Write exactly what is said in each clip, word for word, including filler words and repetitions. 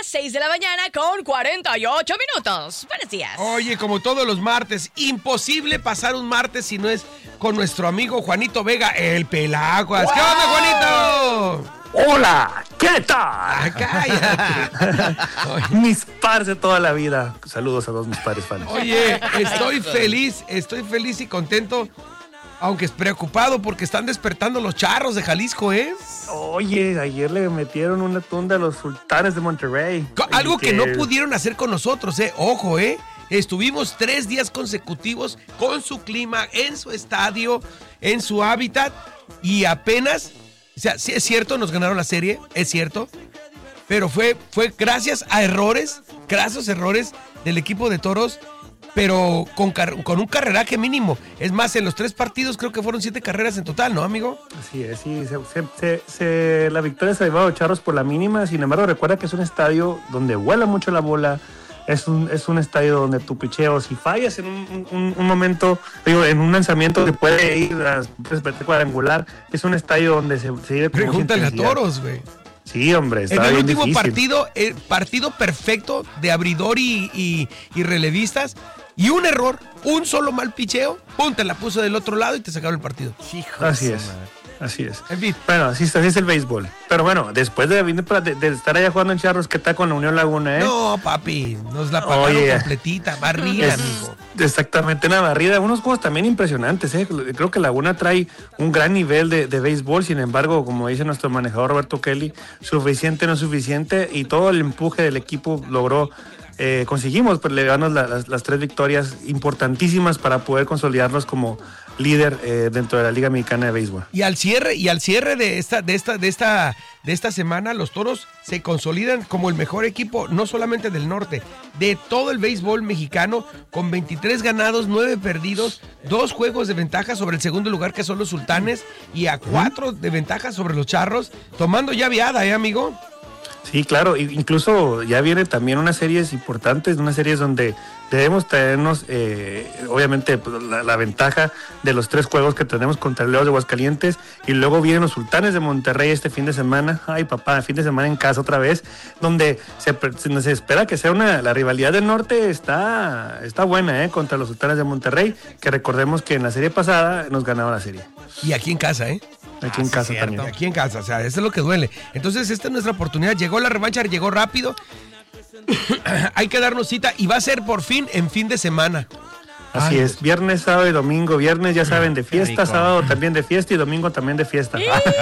seis de la mañana con cuarenta y ocho minutos. Buenos días. Oye, como todos los martes, imposible pasar un martes si no es con nuestro amigo Juanito Vega, el Pelaguas. ¿Qué onda, Juanito? ¡Hola! ¿Qué tal? Ah, cállate. Mis padres de toda la vida. Saludos a todos mis padres fans. Oye, estoy feliz, estoy feliz y contento, aunque es preocupado porque están despertando los Charros de Jalisco, ¿eh? Oye, ayer le metieron una tunda a los Sultanes de Monterrey. Algo que... que no pudieron hacer con nosotros, ¿eh? Ojo, ¿eh? Estuvimos tres días consecutivos con su clima, en su estadio, en su hábitat, y apenas... O sea, sí es cierto, nos ganaron la serie, es cierto, pero fue, fue gracias a errores, grasos errores del equipo de Toros, pero con, con un carreraje mínimo. Es más, en los tres partidos creo que fueron siete carreras en total, ¿no, amigo? Así es, sí, se, se, se, la victoria se ha llevado a Charros por la mínima. Sin embargo, recuerda que es un estadio donde vuela mucho la bola. Es un, es un estadio donde tu picheo, si fallas en un, un, un momento, digo, en un lanzamiento que puede ir a cuadrangular, es un estadio donde se, se vive con Pregúntale a Toros, güey. Sí, hombre, está en el bien último difícil. partido, el partido perfecto de abridor y, y, y relevistas, y un error, un solo mal picheo, pum, te la puso del otro lado y te sacaron el partido. Hijo así es. Madre. Así es. En fin. Bueno, así, así es el béisbol. Pero bueno, después de, de, de estar allá jugando en Charros, ¿qué tal con la Unión Laguna, eh? No, papi, nos la pagaron Oye, completita, barrida, es, amigo. Exactamente, una barrida. Unos juegos también impresionantes, eh. Creo que Laguna trae un gran nivel de, de béisbol, sin embargo, como dice nuestro manejador Roberto Kelly, suficiente, no suficiente, y todo el empuje del equipo logró... Eh, conseguimos pues, le ganamos la, las, las tres victorias importantísimas para poder consolidarnos como líder eh, dentro de la Liga Mexicana de Béisbol. Y al cierre, y al cierre de esta, de esta, de esta, de esta semana, los Toros se consolidan como el mejor equipo, no solamente del norte, de todo el béisbol mexicano, con veintitrés ganados, nueve perdidos, dos juegos de ventaja sobre el segundo lugar, que son los Sultanes, y a cuatro de ventaja sobre los Charros, tomando ya viada, ¿eh, amigo? Sí, claro, incluso ya viene también unas series importantes, unas series donde debemos traernos, eh, obviamente, pues, la, la ventaja de los tres juegos que tenemos contra el León de Aguascalientes, y luego vienen los Sultanes de Monterrey este fin de semana, ay papá, fin de semana en casa otra vez, donde se, se espera que sea una, la rivalidad del norte está, está buena, eh, contra los Sultanes de Monterrey, que recordemos que en la serie pasada nos ganaron la serie. Y aquí en casa, ¿eh? Aquí ah, en casa sí, también. Aquí en casa, o sea, eso es lo que duele. Entonces, esta es nuestra oportunidad. Llegó la revancha, llegó rápido. Hay que darnos cita y va a ser por fin en fin de semana. Así Ay, es, viernes, sábado y domingo. Viernes ya saben de fiesta, sábado también de fiesta y domingo también de fiesta.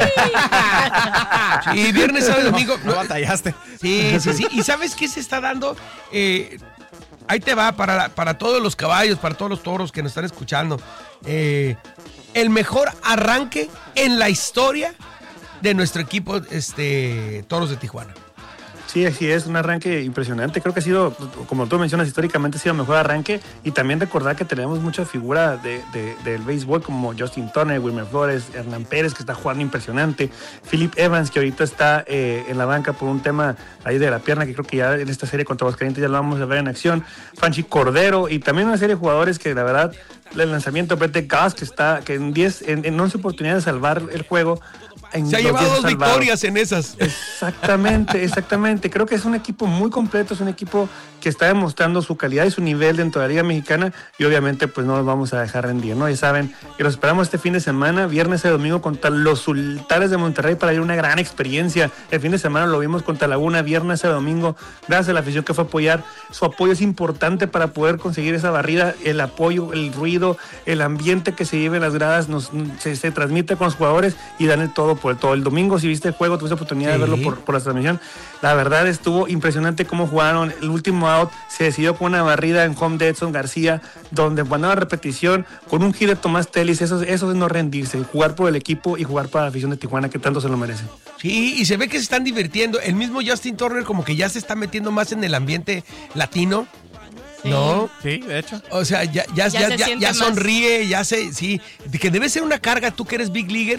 Sí, viernes, sábado y domingo. No batallaste. Sí, sí, sí. ¿Y sabes qué se está dando? Eh, ahí te va, para, para todos los caballos, para todos los toros que nos están escuchando. Eh... El mejor arranque en la historia de nuestro equipo, este, Toros de Tijuana. Sí, así es, un arranque impresionante. Creo que ha sido, como tú mencionas, históricamente ha sido el mejor arranque. Y también recordar que tenemos mucha figura de, de, del béisbol, como Justin Turner, Wilmer Flores, Hernán Pérez, que está jugando impresionante. Philip Evans, que ahorita está eh, en la banca por un tema ahí de la pierna, que creo que ya en esta serie contra Aguascalientes ya lo vamos a ver en acción. Franchi Cordero, y también una serie de jugadores que la verdad, el lanzamiento de Brett Gas, que está que en diez, en, en once oportunidades de salvar el juego. Se ha llevado dos victorias en esas. Exactamente, exactamente. Creo que es un equipo muy completo, es un equipo que está demostrando su calidad y su nivel dentro de la Liga Mexicana, y obviamente pues no nos vamos a dejar rendir, ¿no? Ya saben que los esperamos este fin de semana, viernes y domingo, contra los Sultanes de Monterrey, para ir a una gran experiencia. El fin de semana lo vimos contra Laguna, viernes y domingo, gracias a la afición que fue a apoyar. Su apoyo es importante para poder conseguir esa barrida, el apoyo, el ruido, el ambiente que se vive en las gradas, nos, se, se transmite con los jugadores y dan el todo por el todo. El domingo, si viste el juego, tuviste oportunidad sí. de verlo por, por la transmisión. La verdad estuvo impresionante cómo jugaron. El último out se decidió con una barrida en home de Edson García, donde cuando la repetición con un hit de Tomás Telis. Eso, eso es no rendirse, jugar por el equipo y jugar para la afición de Tijuana, que tanto se lo merece. Sí, y se ve que se están divirtiendo. El mismo Justin Turner como que ya se está metiendo más en el ambiente latino. Sí, ¿no? Sí, de hecho. O sea, ya, ya, ya, ya, ya, ya, ya sonríe, ya se, sí, que debe ser una carga, tú que eres Big Leaguer,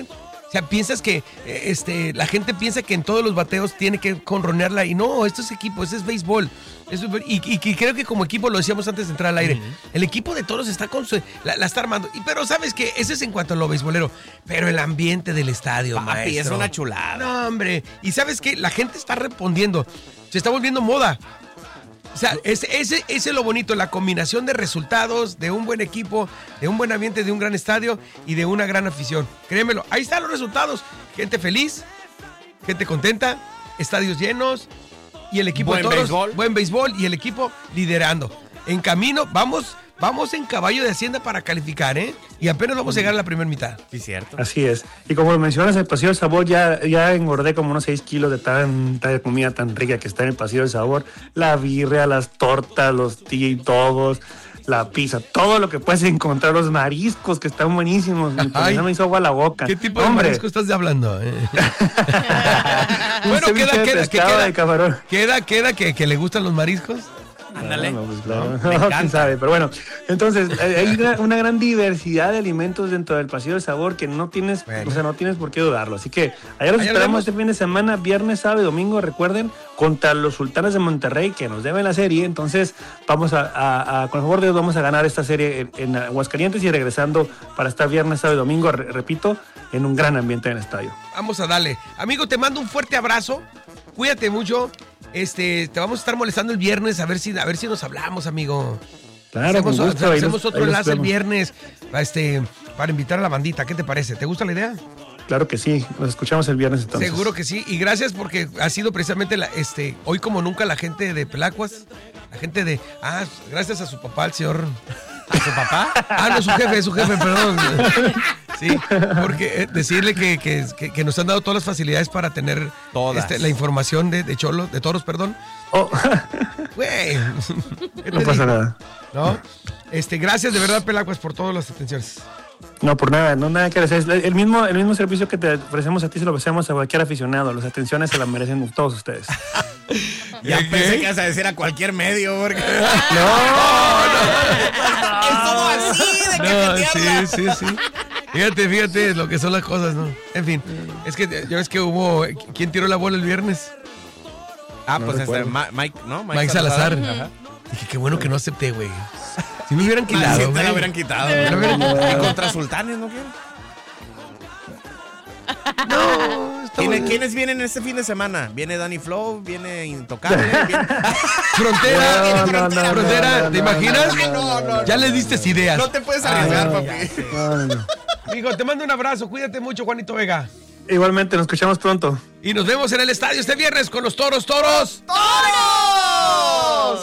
O sea, piensas que eh, este, la gente piensa que en todos los bateos tiene que conronearla. Y no, esto es equipo, esto es béisbol. Eso es, y, y, y creo que como equipo, lo decíamos antes de entrar al aire, uh-huh. el equipo de Toros está con su, la, la está armando. Y, pero sabes que eso es en cuanto a lo beisbolero. Pero el ambiente del estadio, Papi, maestro. es una chulada. No, hombre. Y sabes que la gente está respondiendo. Se está volviendo moda. O sea, ese, ese, ese es lo bonito, la combinación de resultados, de un buen equipo, de un buen ambiente, de un gran estadio y de una gran afición. Créemelo, ahí están los resultados. Gente feliz, gente contenta, estadios llenos y el equipo buen de Toros, béisbol. buen béisbol y el equipo liderando. En camino, vamos, vamos en caballo de Hacienda para calificar, ¿eh? Y apenas vamos a llegar a la primera mitad. Sí, cierto. Así es. Y como lo mencionas, el Pasillo del Sabor, ya, ya engordé como unos seis kilos de tanta comida tan rica que está en el Pasillo del Sabor. La birria, las tortas, los totopos, la pizza, todo lo que puedes encontrar, los mariscos que están buenísimos. Ay, me hizo agua a la boca. ¿Qué tipo Hombre. de marisco estás hablando? Eh? Bueno, queda, queda, que queda, de camarón. queda, queda que, que le gustan los mariscos. Ándale. No, no, pues claro. No, me encanta. ¿Quién sabe? Pero bueno, entonces hay una, una gran diversidad de alimentos dentro del Pasillo del Sabor que no tienes, bueno. o sea, no tienes por qué dudarlo. Así que allá los allá esperamos este fin de semana, viernes, sábado y domingo, recuerden, contra los Sultanes de Monterrey, que nos deben la serie. Entonces, vamos a, a, a con el favor de Dios, vamos a ganar esta serie en, en Aguascalientes y regresando para estar viernes, sábado y domingo, re, repito, en un gran ambiente en el estadio. Vamos a darle. Amigo, te mando un fuerte abrazo. Cuídate mucho. Este, te vamos a estar molestando el viernes a ver si, a ver si nos hablamos, amigo. Claro, hacemos, con gusto, hacemos los, otro enlace el viernes este, para invitar a la bandita. ¿Qué te parece? ¿Te gusta la idea? Claro que sí, nos escuchamos el viernes entonces. Seguro que sí, y gracias porque ha sido precisamente la, este, hoy como nunca la gente de Pelacuas, la gente de, ah, gracias a su papá, el señor, ¿a su papá? Ah, no, su jefe, su jefe, perdón. Sí, porque eh, decirle que, que, que, que nos han dado todas las facilidades para tener este, la información de, de Cholo, de Toros, perdón. Oh. Güey. No pasa digo? nada. ¿No? Este, gracias de verdad, Pelacuas, por todas las atenciones. No, por nada, no nada que hacer. El mismo, el mismo servicio que te ofrecemos a ti se lo ofrecemos a cualquier aficionado. Las atenciones se las merecen todos ustedes. Ya ¿Qué? Pensé que ibas a decir a cualquier medio, porque... No, no. Es todo así, de que no, sí, sí, sí. Fíjate, fíjate lo que son las cosas, ¿no? En fin, es que ya ves que hubo... ¿Quién tiró la bola el viernes? Ah, no pues este, Mike, ¿no? Mike, Mike Salazar. Salazar. Ajá. Dije, qué bueno que no acepté, güey. Si me hubieran quitado, güey. Si te la hubieran quitado. No. Y contra Sultanes, ¿no quieren? No. ¿Quiénes, ¿Quiénes vienen este fin de semana? Viene Danny Flow, viene Intocable. Viene... Frontera, no, no, Frontera, no, Frontera, no, ¿te imaginas? No, no, no, ya no, les diste ideas. No te puedes arriesgar, ah, papi. No, no. Amigo, te mando un abrazo. Cuídate mucho, Juanito Vega. Igualmente, nos escuchamos pronto. Y nos vemos en el estadio este viernes con los Toros, Toros. ¡Toros!